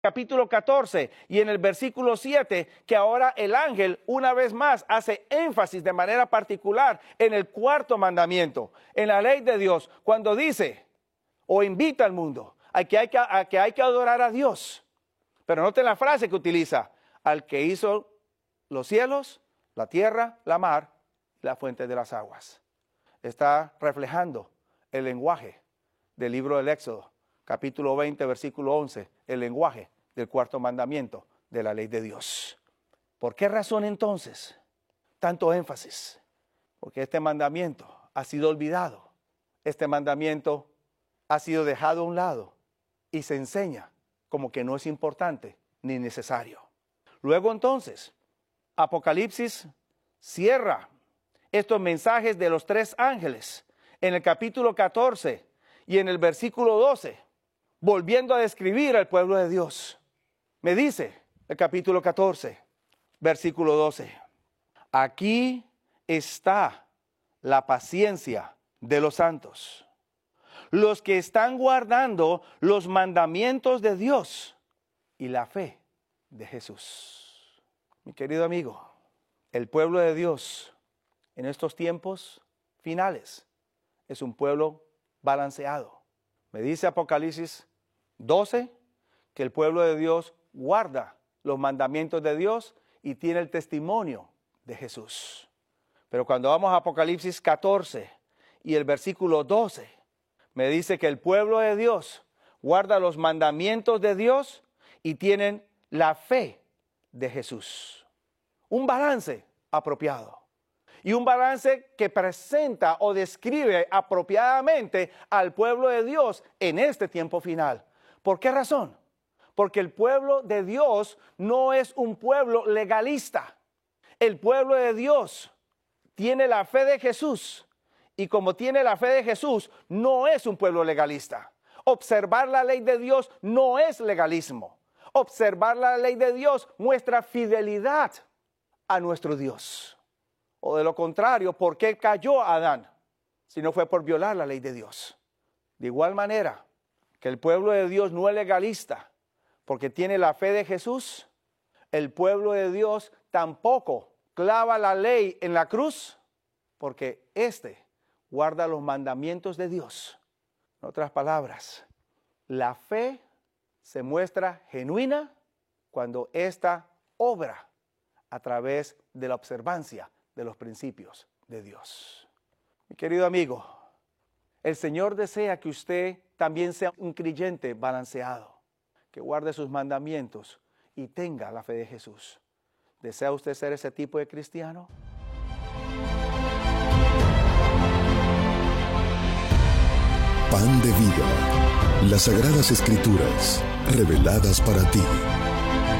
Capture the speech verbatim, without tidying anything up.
capítulo catorce y en el versículo siete, que ahora el ángel una vez más hace énfasis de manera particular en el cuarto mandamiento, en la ley de Dios, cuando dice o invita al mundo a que hay que, a que, hay que adorar a Dios. Pero noten la frase que utiliza: al que hizo los cielos, la tierra, la mar, la fuente de las aguas. Está reflejando el lenguaje del libro del Éxodo, capítulo veinte, versículo once, el lenguaje del cuarto mandamiento de la ley de Dios. ¿Por qué razón entonces tanto énfasis? Porque este mandamiento ha sido olvidado. Este mandamiento ha sido dejado a un lado y se enseña como que no es importante ni necesario. Luego entonces, Apocalipsis cierra estos mensajes de los tres ángeles en el capítulo catorce y en el versículo doce, volviendo a describir al pueblo de Dios. Me dice el capítulo catorce, versículo doce: aquí está la paciencia de los santos, los que están guardando los mandamientos de Dios y la fe de Jesús. Mi querido amigo, el pueblo de Dios en estos tiempos finales es un pueblo balanceado. Me dice Apocalipsis doce que el pueblo de Dios guarda los mandamientos de Dios y tiene el testimonio de Jesús. Pero cuando vamos a Apocalipsis catorce y el versículo doce, me dice que el pueblo de Dios guarda los mandamientos de Dios y tienen la fe de Jesús. Un balance apropiado. Y un balance que presenta o describe apropiadamente al pueblo de Dios en este tiempo final. ¿Por qué razón? Porque el pueblo de Dios no es un pueblo legalista. El pueblo de Dios tiene la fe de Jesús. Y como tiene la fe de Jesús, no es un pueblo legalista. Observar la ley de Dios no es legalismo. Observar la ley de Dios muestra fidelidad a nuestro Dios. O de lo contrario, ¿por qué cayó Adán? Si no fue por violar la ley de Dios. De igual manera que el pueblo de Dios no es legalista porque tiene la fe de Jesús, el pueblo de Dios tampoco clava la ley en la cruz porque éste guarda los mandamientos de Dios. En otras palabras, la fe se muestra genuina cuando ésta obra a través de la observancia de los principios de Dios. Mi querido amigo, el Señor desea que usted también sea un creyente balanceado, que guarde sus mandamientos y tenga la fe de Jesús. ¿Desea usted ser ese tipo de cristiano? Pan de vida. Las Sagradas Escrituras, reveladas para ti.